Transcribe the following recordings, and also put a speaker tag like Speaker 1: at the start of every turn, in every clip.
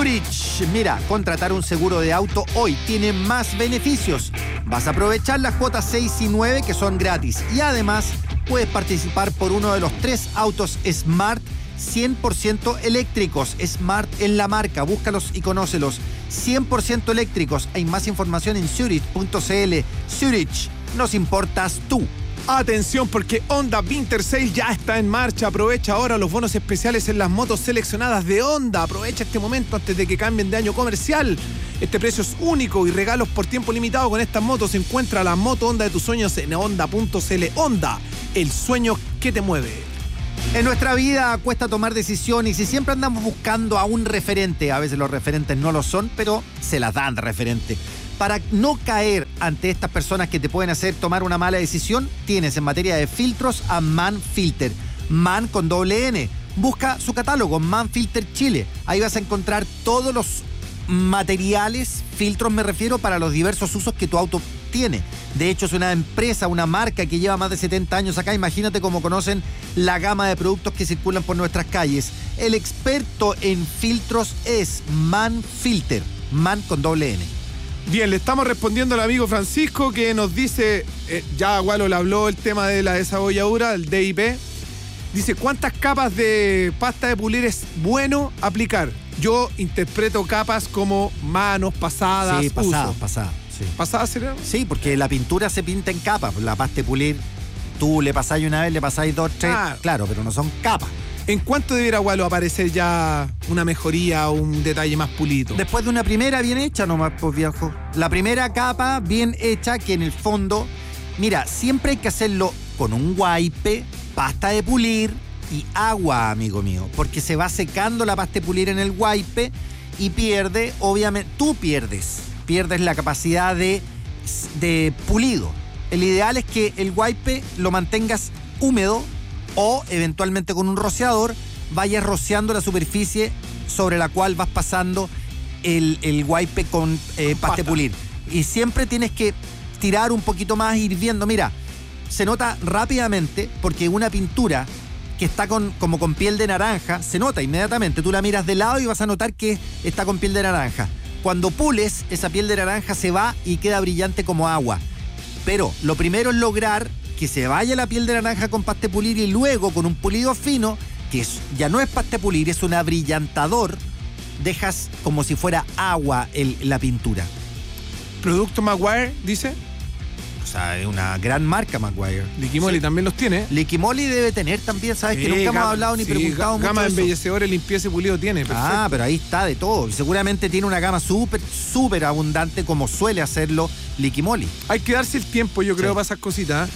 Speaker 1: Zurich. Mira, contratar un seguro de auto hoy tiene más beneficios. Vas a aprovechar las cuotas 6 y 9 que son gratis. Y además puedes participar por uno de los 3 autos Smart 100% eléctricos. Smart en la marca, búscalos y conócelos. 100% eléctricos. Hay más información en Zurich.cl. Zurich, nos importas tú.
Speaker 2: Atención, porque Honda Winter Sale ya está en marcha. Aprovecha ahora los bonos especiales en las motos seleccionadas de Honda. Aprovecha este momento antes de que cambien de año comercial. Este precio es único y regalos por tiempo limitado con estas motos. Encuentra la moto Honda de tus sueños en honda.cl. Honda, el sueño que te mueve.
Speaker 1: En nuestra vida cuesta tomar decisiones y siempre andamos buscando a un referente. A veces los referentes no lo son, pero se las dan de referente. Para no caer ante estas personas que te pueden hacer tomar una mala decisión, tienes en materia de filtros a Manfilter. Man con doble N. Busca su catálogo, Manfilter Chile. Ahí vas a encontrar todos los materiales, filtros me refiero, para los diversos usos que tu auto tiene. De hecho, es una empresa, una marca que lleva más de 70 años acá. Imagínate cómo conocen la gama de productos que circulan por nuestras calles. El experto en filtros es Manfilter. Man con doble N.
Speaker 2: Bien, le estamos respondiendo al amigo Francisco que nos dice, ya Gualo le habló el tema de la desabolladura, el DIP. Dice, ¿cuántas capas de pasta de pulir es bueno aplicar? Yo interpreto capas como manos, pasadas,
Speaker 1: sí,
Speaker 2: uso.
Speaker 1: pasadas. Sí.
Speaker 2: ¿Pasadas sería?
Speaker 1: Sí, porque la pintura se pinta en capas. La pasta de pulir, tú le pasáis una vez, le pasáis 2, 3, claro, pero no son capas.
Speaker 2: ¿En cuánto debiera, Gualo, aparecer ya una mejoría o un detalle más pulido?
Speaker 1: Después de una primera bien hecha nomás, pues viejo. La primera capa bien hecha que en el fondo, mira, siempre hay que hacerlo con un wipe, pasta de pulir y agua, amigo mío. Porque se va secando la pasta de pulir en el wipe y pierde, obviamente, tú pierdes la capacidad de pulido. El ideal es que el wipe lo mantengas húmedo o eventualmente con un rociador vayas rociando la superficie sobre la cual vas pasando el wipe con pasta de pulir. Y siempre tienes que tirar un poquito más, ir viendo. Mira, se nota rápidamente porque una pintura que está como con piel de naranja, se nota inmediatamente. Tú la miras de lado y vas a notar que está con piel de naranja. Cuando pules, esa piel de naranja se va y queda brillante como agua. Pero lo primero es lograr que se vaya la piel de naranja con pasta de pulir y luego con un pulido fino, que ya no es pasta de pulir, es un abrillantador, dejas como si fuera agua la pintura.
Speaker 2: ¿Producto Maguire, dice?
Speaker 1: O sea, es una gran marca Maguire.
Speaker 2: Liquimoli también los tiene.
Speaker 1: Liquimoli debe tener también, ¿sabes? Que nunca hemos hablado ni preguntado mucho.
Speaker 2: Gama de
Speaker 1: eso.
Speaker 2: embellecedores, limpieza y pulido tiene. Perfecto.
Speaker 1: Pero ahí está de todo. Seguramente tiene una gama súper abundante como suele hacerlo Liquimoli.
Speaker 2: Hay que darse el tiempo, yo creo, para esas cositas.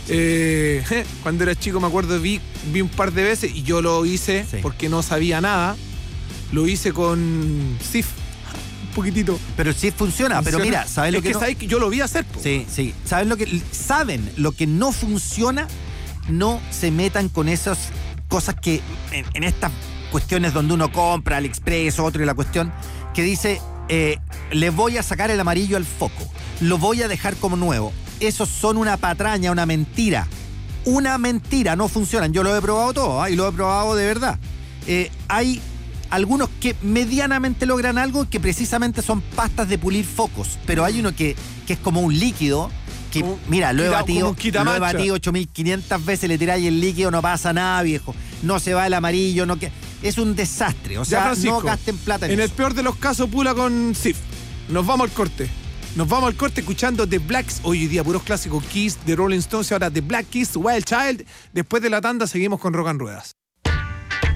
Speaker 2: Cuando era chico me acuerdo vi un par de veces y yo lo hice porque no sabía nada. Lo hice con Sif un poquitito. Pero el Sif funciona. Pero mira, ¿sabes lo que no?
Speaker 1: ¿Sabes que yo lo vi hacer? Po. Sí. ¿Saben lo que no funciona? No se metan con esas cosas que en estas cuestiones donde uno compra AliExpress, otro y la cuestión que dice le voy a sacar el amarillo al foco, lo voy a dejar como nuevo. Esos son una patraña, una mentira. Una mentira, no funcionan. Yo lo he probado todo, y lo he probado de verdad. Hay algunos que medianamente logran algo, que precisamente son pastas de pulir focos. Pero hay uno que es como un líquido, que mira, lo he batido 8.500 veces, le tiráis el líquido, no pasa nada, viejo. No se va el amarillo, es un desastre. O sea, no gasten plata en
Speaker 2: eso.
Speaker 1: En
Speaker 2: el peor de los casos, pula con Sif. Nos vamos al corte. Nos vamos al corte escuchando The Blacks. Hoy día puros clásicos, Kiss, The Rolling Stones y ahora The Black Keys, Wild Child. Después de la tanda seguimos con Rock and Ruedas.